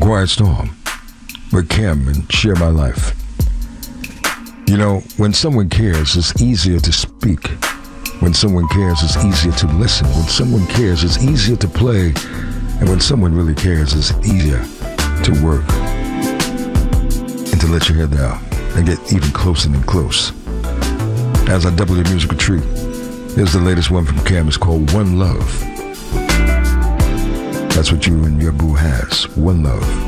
Quiet Storm with Kim and Share My Life. You know, when someone cares, it's easier to speak. When someone cares, it's easier to listen. When someone cares, it's easier to play. And when someone really cares, it's easier to work and to let your head down and get even closer and close. As I double your musical treat, here's the latest one from Cam. It's called One Love. That's what you and your boo has. One love.